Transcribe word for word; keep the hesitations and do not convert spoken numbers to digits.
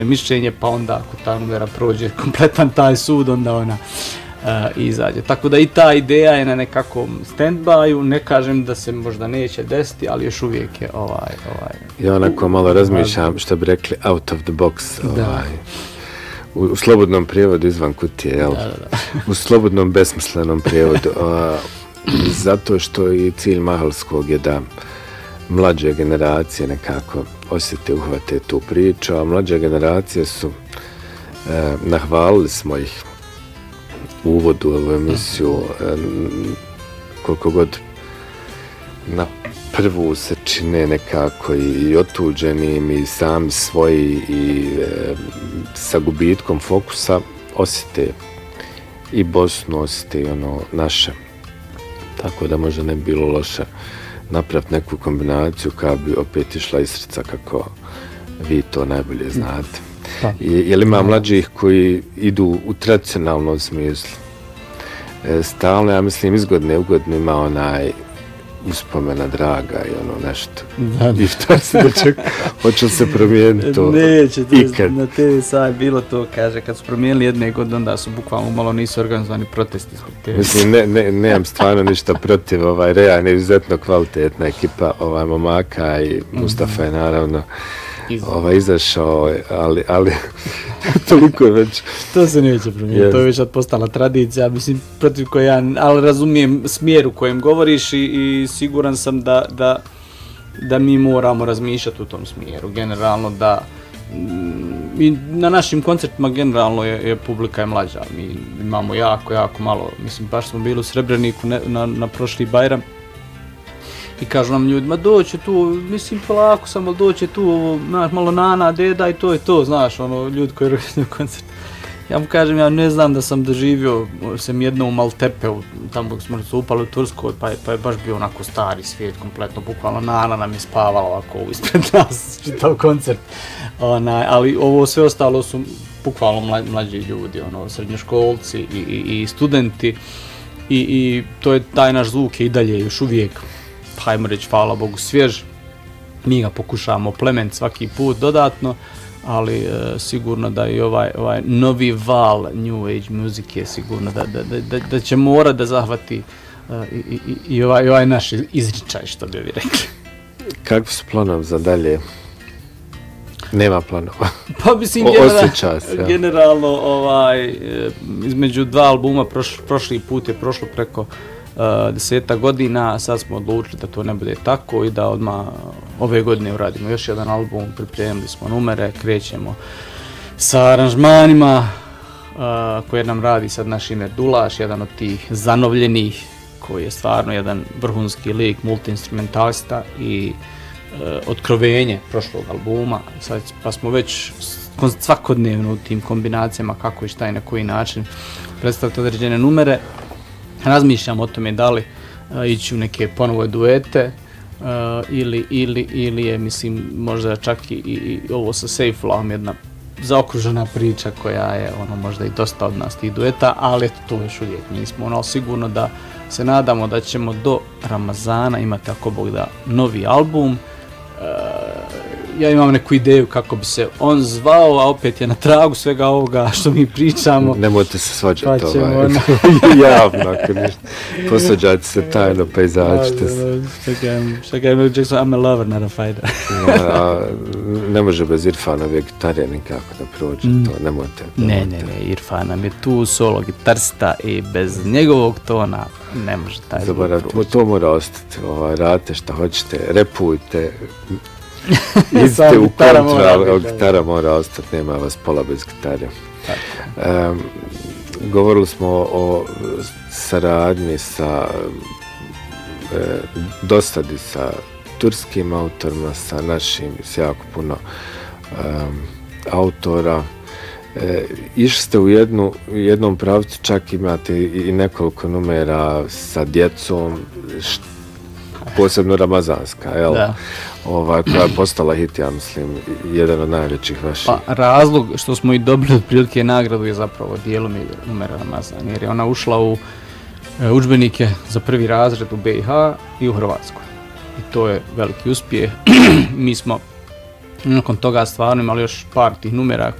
mišljenje, pa onda ako ta numera prođe kompletan taj sud, onda ona uh, izađe. Tako da i ta ideja je na nekakvom stand-byu, ne kažem da se možda neće desiti, ali još uvijek je ovaj... ovaj ja onako malo razmišljam, što bi rekli, out of the box, ovaj, u, u slobodnom prijevodu izvan kutije, jel? Da, da, da. U slobodnom besmislenom prijevodu, uh, zato što i cilj Mahalskog je da mlađe generacije nekako osjete, uhvate tu priču, a mlađe generacije su, e, nahvalili smo ih u uvodu u ovu emisiju, e, koliko god na prvu se čine nekako i otuđenim i sami svoji i e, sa gubitkom fokusa osjete i Bosnu, osjete i ono naše. Tako da možda ne bi bilo loše napraviti neku kombinaciju koja bi opet išla iz srca, kako vi to najbolje znate. Pa. Je, je li ima mlađih koji idu u tradicionalnom smislu? E, stalno, ja mislim, iz godine u godinu ima onaj uspomena draga i ono nešto. Da, da. I šta se dočeka? Hoće li se promijeniti to? Neće, to je, na te ve sad bilo to, kaže, kad su promijenili jedne godine, onda su bukvalno malo nisu organizovani protesti zbog te ve. Mislim, ne, ne, nemam stvarno ništa protiv, ovaj, Rejan je izuzetno kvalitetna ekipa, ovaj, momaka i Mustafa je naravno ovaj, izašao, ali, ali toliko je već... To se neće promijeniti, yes. To je već postala tradicija, mislim, protiv koje ja, ali razumijem smjer u kojem govoriš i, i siguran sam da, da, da mi moramo razmišljati u tom smjeru, generalno da i na našim koncertima generalno je, je publika je mlađa, mi imamo jako, jako malo, mislim, baš smo bili u Srebreniku ne, na, na prošli Bajram, i kažu nam ljudima, doće tu, mislim, polako sam, ali doće tu, znaš, malo nana, deda i to je to, znaš, ono, ljudi koji rojeni u koncert. Ja mu kažem, ja ne znam da sam doživio, sam jednom u Maltepeu, tamo smo se upali u Turskoj, pa je, pa je baš bio onako stari svijet, kompletno, bukvalno nana nam je spavala ovako ispred nas, čitav koncert. Ona, ali ovo sve ostalo su bukvalno mlađi ljudi, ono, srednjoškolci i, i, i studenti, i, i to je taj naš zvuk je i dalje još uvijek, hajmo reći, hvala Bogu, svjež. Mi ga pokušavamo plemeniti svaki put dodatno, ali e, sigurno da i ovaj, ovaj novi val New Age muzike je sigurno da, da, da, da će mora da zahvati e, i, i, i ovaj, ovaj naš izričaj, što bi vi rekli. Kakvi su planovi za dalje? Nema planova. Pa mislim, o, genera se, ja. generalno ovaj, e, između dva albuma proš, prošli put je prošlo preko Uh, deseta godina, sad smo odlučili da to ne bude tako i da odmah ove godine uradimo još jedan album, pripremili smo numere, krećemo sa aranžmanima uh, koje nam radi sad naš Imer Dulaš, jedan od tih zanovljenih, koji je stvarno jedan vrhunski lik, multiinstrumentalista i uh, otkrovenje prošlog albuma, sad, pa smo već svakodnevno u tim kombinacijama kako i šta i na koji način predstaviti određene numere. Razmišljam o tome da li uh, ići u neke ponovo duete uh, ili, ili, ili je, mislim, možda čak i, i ovo sa Safe Lawom jedna zaokružena priča koja je ono možda i dosta od nas tih dueta, ali eto, to još uvijek nismo. Ono, sigurno da se nadamo da ćemo do Ramazana imati, ako Bog da, novi album. Uh, ja imam neku ideju kako bi se on zvao, a opet je na tragu svega ovoga što mi pričamo. Nemojte se svađati, pa ovaj, ona... javno, ako ništa. Posvađati se tajno, pa izađite se. Čekaj, Jackson, I'm a lover, not a fighter. Ja, ne može bez Irfanove gitare nikako da prođe, mm. to nemojte. Ne, ne, ne, Irfan nam je tu solo gitarista i bez njegovog tona ne može taj zvuk prođe. To mora ostati, ovaj, radite šta hoćete, repujte, idite u kontra, ali gitara mora ostati, nema vas pola bez gitare. Um, govorili smo o, o saradnji sa e, dosadi sa turskim autorima, sa našim, s jako puno um, autora. E, išli ste u jednu, jednom pravcu, čak imate i, i nekoliko numera sa djecom, št, posebno ramazanska, jel? Da. Ovaj, koja je postala hit, ja mislim, jedan od najvećih vaših. Pa razlog što smo i dobili otprilike nagradu je zapravo dijelom numera Ramazan, jer je ona ušla u e, udžbenike za prvi razred u be i ha i u Hrvatskoj. I to je veliki uspjeh. Mi smo Nakon toga stvarno imali još par tih numera